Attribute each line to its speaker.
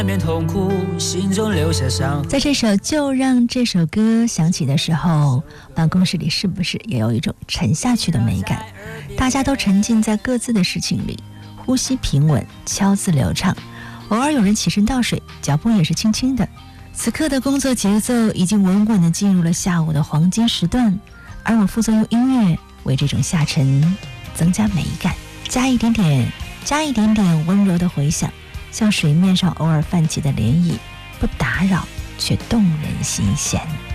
Speaker 1: 痛苦，心中留下伤。
Speaker 2: 在这首就让这首歌响起的时候，办公室里是不是也有一种沉下去的美感？大家都沉浸在各自的事情里，呼吸平稳，敲字流畅，偶尔有人起身倒水，脚步也是轻轻的。此刻的工作节奏已经稳稳地进入了下午的黄金时段，而我负责用音乐为这种下沉增加美感，加一点点温柔的回响，像水面上偶尔泛起的涟漪，不打扰却动人心弦。